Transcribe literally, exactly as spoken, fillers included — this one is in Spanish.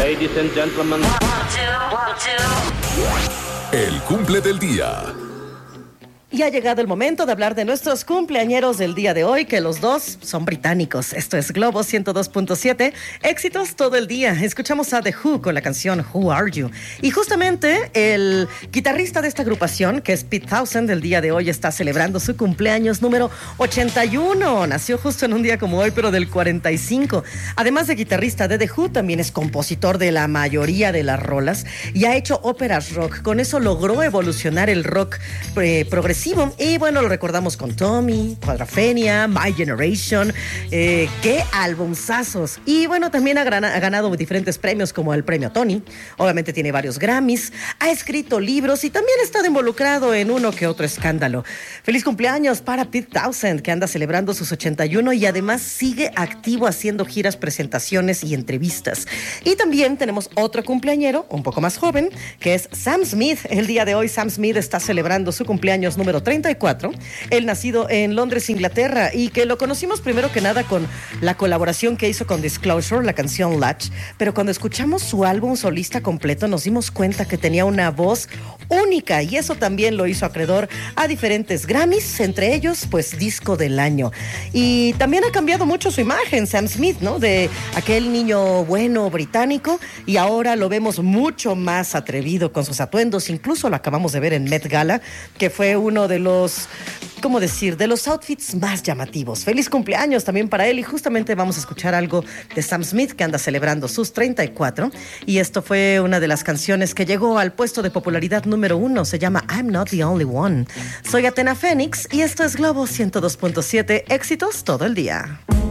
Ladies and gentlemen. El cumple del día. Y ha llegado el momento de hablar de nuestros cumpleañeros del día de hoy, que los dos son británicos. Esto es Globo ciento dos punto siete. Éxitos todo el día. Escuchamos a The Who con la canción Who Are You. Y justamente el guitarrista de esta agrupación, que es Pete Townshend, del día de hoy está celebrando su cumpleaños número ochenta y uno. Nació justo en un día como hoy, pero del cuarenta y cinco. Además de guitarrista de The Who, también es compositor de la mayoría de las rolas y ha hecho óperas rock. Con eso logró evolucionar el rock eh, progresivo. Y bueno, lo recordamos con Tommy, Quadrophenia, My Generation. Eh, ¡Qué albumsazos! Y bueno, también ha, grana, ha ganado diferentes premios como el premio Tony. Obviamente tiene varios Grammys. Ha escrito libros y también ha estado involucrado en uno que otro escándalo. ¡Feliz cumpleaños para Pete Townshend, que anda celebrando sus ochenta y uno y además sigue activo haciendo giras, presentaciones y entrevistas! Y también tenemos otro cumpleañero, un poco más joven, que es Sam Smith. El día de hoy Sam Smith está celebrando su cumpleaños número treinta y cuatro, él nacido en Londres, Inglaterra, y que lo conocimos primero que nada con la colaboración que hizo con Disclosure, la canción Latch, pero cuando escuchamos su álbum solista completo nos dimos cuenta que tenía una voz única y eso también lo hizo acreedor a diferentes Grammys, entre ellos pues disco del año. Y también ha cambiado mucho su imagen, Sam Smith, ¿no? De aquel niño bueno británico y ahora lo vemos mucho más atrevido con sus atuendos, incluso lo acabamos de ver en Met Gala, que fue uno de los, ¿cómo decir?, de los outfits más llamativos. Feliz cumpleaños también para él y justamente vamos a escuchar algo de Sam Smith, que anda celebrando sus treinta y cuatro, y esto fue una de las canciones que llegó al puesto de popularidad número uno, se llama I'm Not the Only One. Soy Athena Fénix y esto es Globo ciento dos punto siete, éxitos todo el día.